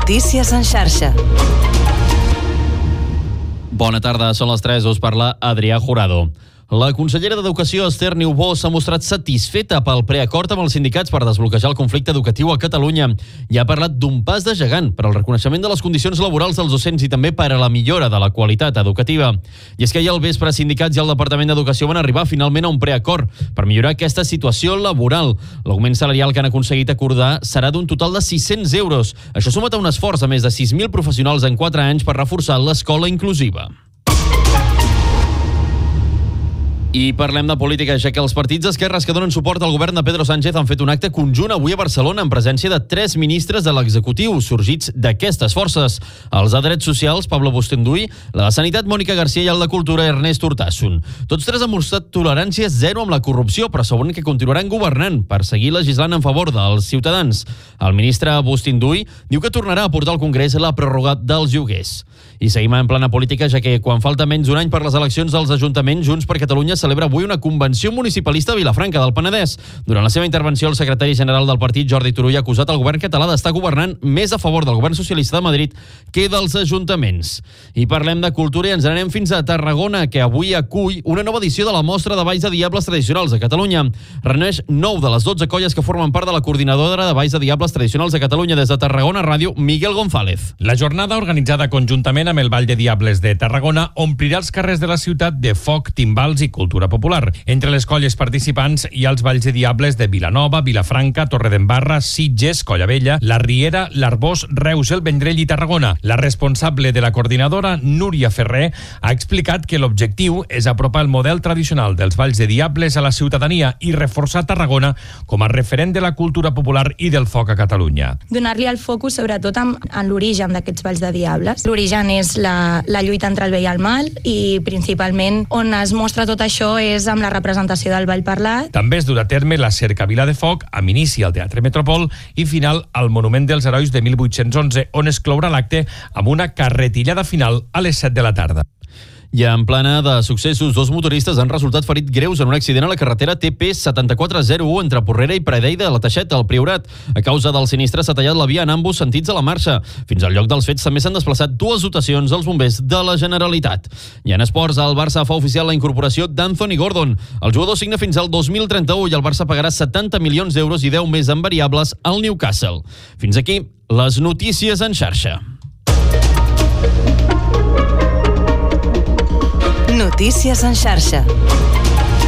Notícies en xarxa. Bona tarda, són les 3, us parla Adrià Jurado. La consellera d'Educació, Esther Niubó, s'ha mostrat satisfeta pel preacord amb els sindicats per desbloquejar el conflicte educatiu a Catalunya i ha parlat d'un pas de gegant per al reconeixement de les condicions laborals dels docents i també per a la millora de la qualitat educativa. I és que ahir al vespre, sindicats i el Departament d'Educació van arribar finalment a un preacord per millorar aquesta situació laboral. L'augment salarial que han aconseguit acordar serà d'un total de 600 euros. Això sumat a un esforç de més de 6.000 professionals en 4 anys per reforçar l'escola inclusiva. I parlem de política, ja que els partits d'esquerres que donen suport al govern de Pedro Sánchez han fet un acte conjunt avui a Barcelona en presència de 3 ministres de l'executiu sorgits d'aquestes forces. Els de Drets Socials, Pablo Bustinduy, la de Sanitat, Mònica García, i el de Cultura, Ernest Urtasun. Tots 3 han mostrat tolerància zero amb la corrupció, però asseguren que continuaran governant per seguir legislant en favor dels ciutadans. El ministre Bustinduy diu que tornarà a portar al Congrés la pròrroga dels lloguers. I seguim en plana política, ja que quan falta menys d'un any per les eleccions dels ajuntaments, Junts per Catalunya celebra avui una convenció municipalista a Vilafranca del Penedès. Durant la seva intervenció, el secretari general del partit, Jordi Turull, ha acusat el govern català d'estar governant més a favor del govern socialista de Madrid que dels ajuntaments. I parlem de cultura i ens anem fins a Tarragona, que avui acull una nova edició de la Mostra de Balls de Diables Tradicionals de Catalunya. Reuneix 9 de les 12 colles que formen part de la coordinadora de Balls de Diables Tradicionals de Catalunya. Des de Tarragona Ràdio, Miguel González. La jornada, organitzada conjuntament amb el Ball de Diables de Tarragona, omplirà els carrers de la ciutat de foc, timbals i cultura popular. Entre les colles participants hi ha els Balls de Diables de Vilanova, Vilafranca, Torredembarra, Sitges, Collavella, La Riera, l'Arboç, Reus, el Vendrell i Tarragona. La responsable de la coordinadora, Núria Ferrer, ha explicat que l'objectiu és apropar el model tradicional dels Balls de Diables a la ciutadania i reforçar Tarragona com a referent de la cultura popular i del foc a Catalunya. Donar-li el focus sobretot en l'origen d'aquests Balls de Diables. L'origen és la lluita entre el bé i el mal i principalment on es mostra tot això és amb la representació del ball parlat. També es durà a terme la cercavila de foc, amb inici al Teatre Metropol i final al Monument dels Herois de 1811, on es clourà l'acte amb una carretillada final a les 7 de la tarda. I en plana de successos, 2 motoristes han resultat ferits greus en un accident a la carretera TP 7401 entre Porrera i Pradeida de la Teixeta, al Priorat. A causa del sinistre s'ha tallat la via en ambos sentits a la marxa. Fins al lloc dels fets també s'han desplaçat 2 dotacions dels bombers de la Generalitat. I en esports, el Barça fa oficial la incorporació d'Anthony Gordon. El jugador signa fins al 2031 i el Barça pagarà 70 milions d'euros i 10 més en variables al Newcastle. Fins aquí les notícies en xarxa. Notícies en xarxa.